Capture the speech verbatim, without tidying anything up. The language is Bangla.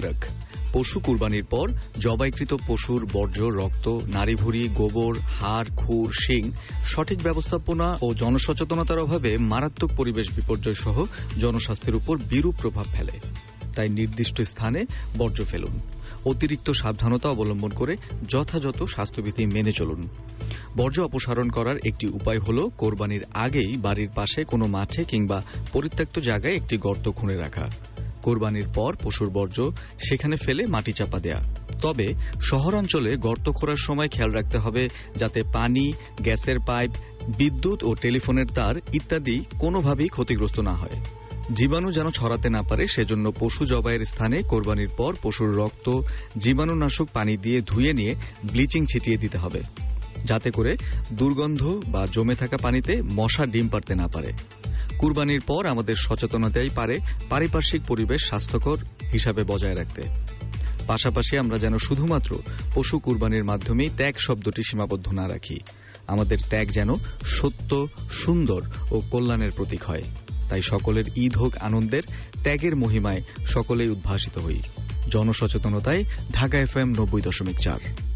মুবারক। পশু কুরবানির পর জবাইকৃত পশুর বর্জ্য, রক্ত, নাড়িভুড়ি, গোবর, হাড়, খুর, শিং সঠিক ব্যবস্থাপনা ও জনসচেতনতার অভাবে মারাত্মক পরিবেশ বিপর্যয় সহ জনস্বাস্থ্যের উপর বিরূপ প্রভাব ফেলে। তাই নির্দিষ্ট স্থানে বর্জ্য ফেলুন। অতিরিক্ত সাবধানতা অবলম্বন করে যথাযথ স্বাস্থ্যবিধি মেনে চলুন। বর্জ্য অপসারণ করার একটি উপায় হল কোরবানির আগেই বাড়ির পাশে কোনো মাঠে কিংবা পরিত্যক্ত জায়গায় একটি গর্ত খুঁড়ে রাখা। কোরবানির পর পশুর বর্জ্য সেখানে ফেলে মাটি চাপা দেয়া। তবে শহরাঞ্চলে গর্ত খোঁড়ার সময় খেয়াল রাখতে হবে যাতে পানি, গ্যাসের পাইপ, বিদ্যুৎ ও টেলিফোনের তার ইত্যাদি কোনোভাবেই ক্ষতিগ্রস্ত না হয়। জীবাণু যেন ছড়াতে না পারে সেজন্য পশু জবাইয়ের স্থানে কোরবানির পর পশুর রক্ত জীবাণুনাশক পানি দিয়ে ধুয়ে নিয়ে ব্লিচিং ছিটিয়ে দিতে হবে, যাতে করে দুর্গন্ধ বা জমে থাকা পানিতে মশা ডিম পাড়তে না পারে। কুরবানির পর আমাদের সচেতনতাই পারে পারিপার্শ্বিক পরিবেশ স্বাস্থ্যকর হিসাবে বজায় রাখতে। পাশাপাশি আমরা যেন শুধুমাত্র পশু কুরবানির মাধ্যমেই ত্যাগ শব্দটি সীমাবদ্ধ না রাখি। আমাদের ত্যাগ যেন সত্য, সুন্দর ও কল্যাণের প্রতীক হয়। তাই সকলের ঈদ হোক আনন্দের, ত্যাগের মহিমায় সকলেই উদ্ভাসিত হই। জনসচেতনতায় ঢাকা এফএম নব্বই দশমিক চার।